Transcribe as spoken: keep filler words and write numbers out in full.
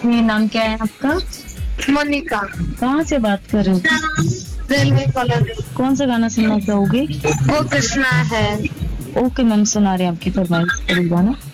ये नाम क्या है आपका? मोनिका। कहाँ से बात कर रहे हो? Railway colony. कौन सा गाना सुनना चाहोगे? वो कृष्णा है। ओके मैम, सुना रहे हैं आपकी फरमाइश पर गाना।